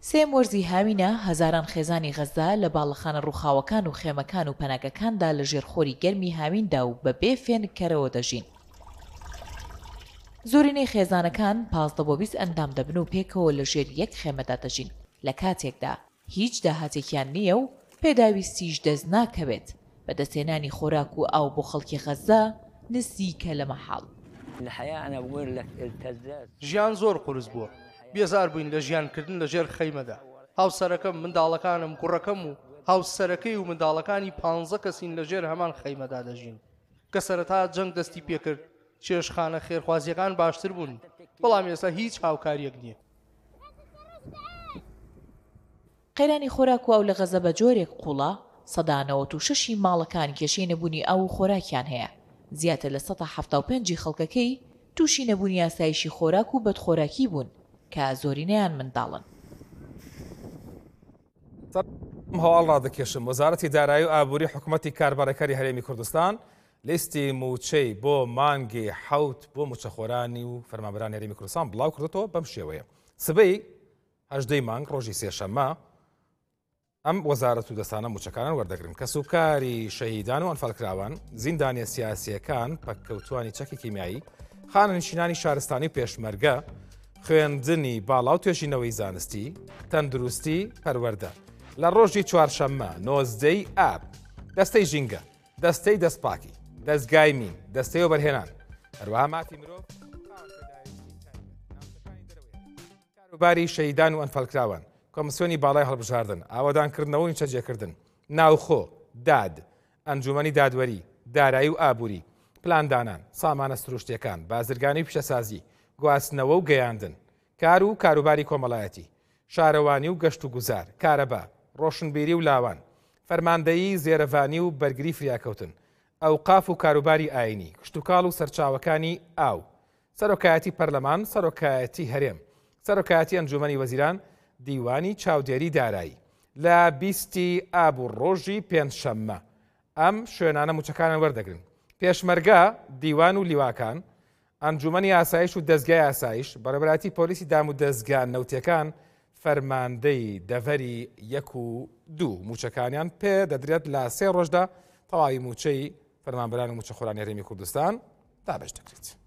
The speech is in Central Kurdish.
سێم وەرزی هاوینە هەزاران خێزانی غەزا لە باڵەخانە ڕووخاوەکان و خێمەکان و پەناگەکاندا لە ژێرخۆری گەرمی هاویندا و بەبێ فێنکەرەوە دەژین. زۆرینەی خێزانەکان 15 بۆ 20 ئەندام دەبن و پێکەوە لە ژێر یەک خێمەدا دەژین لە کاتێکدا هیچ داهاتێکیان نییە و پێداویستیش دەست ناکەوێت بەدەستێنانی خۆراک و ئاو بۆ خەڵکی غەزا نزیکە لە مەحاڵ. ژیان زۆر قورس بووە، بێزار بووین لە ژیانکردن لە ژێر خەیمەدا. هاوسەرەکەم، منداڵەکانم، کوڕەکەم و هاوسەرەکەی و منداڵەکانی 15 کەسین لە ژێر هەمان خەیمەدا دەژین کە سەرەتا جەنگ دەستی پێکرد. چێشخانە خێرخوازیەکان باشتر بوون، بەڵام ئێستا هیچ هاوکاریەک نییە. قەیرانی خۆراک و ئەو لە غەزە بە جۆرێک قوڵە 196 ماڵەکان کێشەی نەبوونی ئاو و خۆراکیان هەیە. زیاتر لە 175 خەڵکەکەی تووشی نەبوونی ئاسایشی خۆراک و بەدخۆراکی بوون کە زۆرینەیان منداڵن. هەواڵ ڕادەکێشم وەزارەتی دارایی و ئابووری حکوومەتی کاربارەکەری هەرێمی کوردستان لیستی موچەی بۆ مانگی حەوت بۆ موچەخۆرانی و فەرمانبەرانی هەرێمی کوردستان بڵاو کردێتەوە بەم شێوەیە. سبەی 18 مانگ ڕۆژی سێشەممە ئەم وەزارەت و دەستانە موچەکانان وەردەگرن کە سوکاری شەهیدان و ئەنفەڵکراوان، زیندانیە سیاسیەکان، پەککەوتوانی چەکی کیمیایی، خانەنشینانی شارستانی و پێشمەرگە، خوێندنی باڵا و توێژینەوەی زانستی، تەندروستی پەروەردە لە ڕۆژی چوارشەممە 19 ئاب دەستەی ژینگە، دەستەی دەستپاکی، دەستگای مین، دەستەی وەبەرهێنان، هەروەها ماتی مرۆڤ، کاروباری شەهیدان و ئەنفەڵکراوان، کۆمسیۆنی باڵای هەڵبژاردن، ئاوادانکردنەوە و نیچەجێکردن، ناوخۆ، داد، ئەنجومەنی دادوەری، دارایی و ئابووری، پلاندانان، سامانە سروشتیەکان، بازرگانی پیشەسازی، گواستنەوە و گەیاندن، کار و کاروباری کۆمەڵایەتی، شارەوانی و گەشت و گوزار، کارەبا، ڕۆشنبیری و لاوان، فەرماندەیی زێرەڤانی و بەرگری فریاکەوتن، ئەوقاف و کاروباری ئاینی، کشتتوکاڵ و سەرچاوەکانی ئاو، سەرۆکایەتی پەرلەمان، سەرۆکایەتی هەرێم، سەرۆکایەتی ئەنجومەنی وەزیران، دیوانی چاودێری دارایی لە 20 ئاب و ڕۆژی پێنجشەممە ئەم شوێنانە موچەکانان وەردەگرن. پێشمەرگە، دیوان و لیواکان، ئەنجومەنی ئاسایش و دەستگای ئاسایش، بەڕێوەبەتی پۆلیسی دام و دەستگا نەوتیەکان، فەرماندەی دەڤەری 1 و 2 موچەکانیان پێ دەدرێت لە 3 ڕۆژدا تەواوی موچەی فەرمانبەرانی موچەخۆرانی هەرێمی کوردستان دابەش دەکرێت.